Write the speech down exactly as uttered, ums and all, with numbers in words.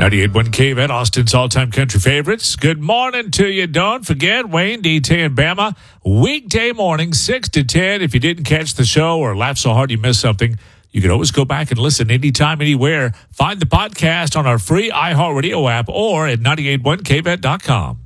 ninety-eight point one K V E T, Austin's all-time country favorites. Good morning to you. Don't forget, Wayne, D T, and Bama, weekday morning, six to ten. If you didn't catch the show or laugh so hard you missed something, you can always go back and listen anytime, anywhere. Find the podcast on our free iHeartRadio app or at nine eight one K V E T dot com.